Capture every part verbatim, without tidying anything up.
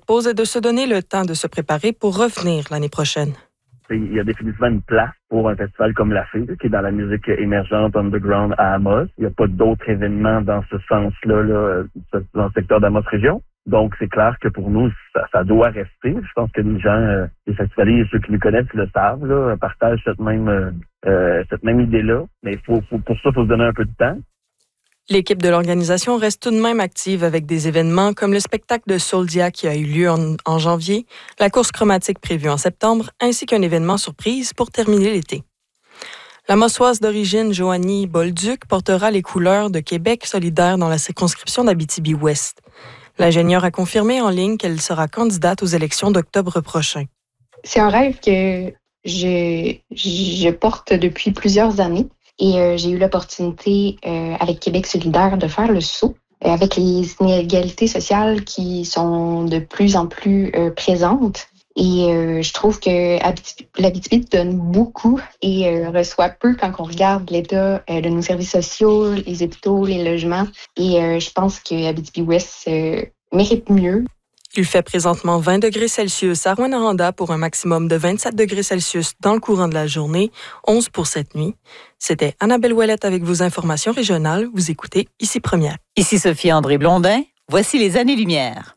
pause est de se donner le temps de se préparer pour revenir l'année prochaine. Il y a définitivement une place pour un festival comme La Fée, qui est dans la musique émergente, underground à Amos. Il n'y a pas d'autres événements dans ce sens-là là, dans le secteur d'Amos Région. Donc, c'est clair que pour nous, ça, ça doit rester. Je pense que les gens, euh, les festivaliers, ceux qui nous connaissent, le savent, là, partagent cette même euh, cette même idée-là. Mais il faut, faut, pour ça, il faut se donner un peu de temps. L'équipe de l'organisation reste tout de même active avec des événements comme le spectacle de Soldia qui a eu lieu en, en janvier, la course chromatique prévue en septembre, ainsi qu'un événement surprise pour terminer l'été. La Mossoise d'origine Joanie Bolduc portera les couleurs de Québec solidaire dans la circonscription d'Abitibi-Ouest. L'ingénieure a confirmé en ligne qu'elle sera candidate aux élections d'octobre prochain. C'est un rêve que je, je porte depuis plusieurs années. Et euh, j'ai eu l'opportunité, euh, avec Québec solidaire, de faire le saut. Euh, avec les inégalités sociales qui sont de plus en plus euh, présentes. Et euh, je trouve que l'Abitibi donne beaucoup et euh, reçoit peu quand on regarde l'état euh, de nos services sociaux, les hôpitaux, les logements. Et euh, je pense que Abitibi-Ouest euh, mérite mieux. Il fait présentement vingt degrés Celsius à Rouyn-Noranda pour un maximum de vingt-sept degrés Celsius dans le courant de la journée, onze pour cette nuit. C'était Annabelle Ouellette avec vos informations régionales. Vous écoutez Ici Première. Ici Sophie-André Blondin. Voici les années-lumière.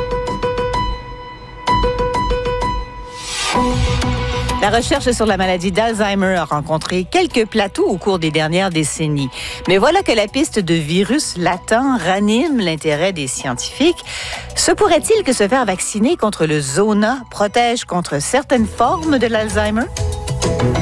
La recherche sur la maladie d'Alzheimer a rencontré quelques plateaux au cours des dernières décennies. Mais voilà que la piste de virus latent ranime l'intérêt des scientifiques. Se pourrait-il que se faire vacciner contre le Zona protège contre certaines formes de l'Alzheimer?